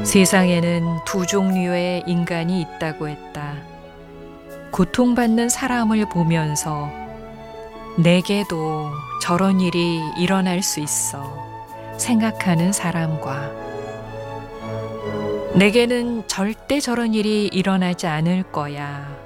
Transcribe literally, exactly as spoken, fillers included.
세상에는 두 종류의 인간이 있다고 했다. 고통받는 사람을 보면서 내게도 저런 일이 일어날 수 있어 생각하는 사람과 내게는 절대 저런 일이 일어나지 않을 거야